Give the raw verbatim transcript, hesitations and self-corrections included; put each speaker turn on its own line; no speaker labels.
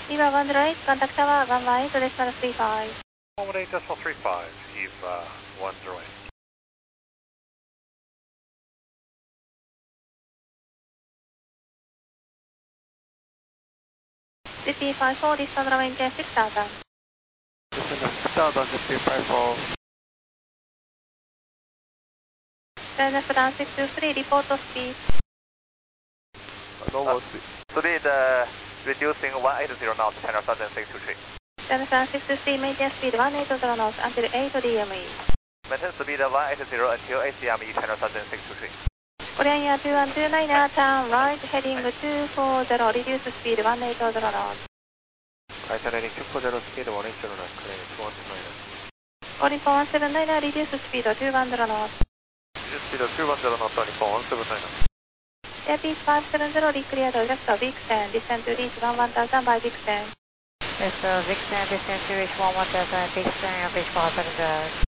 Viva one zero eight, contact tower one one eight decimal three five.
one one eight decimal three five, Eve uh, one zero eight.
City five four, descend runway six thousand.
Descend six thousand, City five four.
Then down six two three, report to speed.
Normal speed.
Speed uh, reducing one eighty knots, channel southern six two three.
Then down six two three, maintain speed one eighty knots until eight D M E.
Maintain speed one eighty until eight D M E, channel southern six two three.
Korean Air two one two nine, turn right, heading two four zero, reduce speed one eighty knots.
Icelanding two four zero, speed one eighty knots, clearing two one two nine.
Calling for one seven nine, reduce speed two one zero knots.
Reduce speed two one zero knots, calling for one seven nine.
Airpiece five seven zero, declared direct to Vixen, descend to reach one one thousand by Vixen.
Yes, sir, Vixen, descend to reach one one thousand, Vixen, average four seven zero.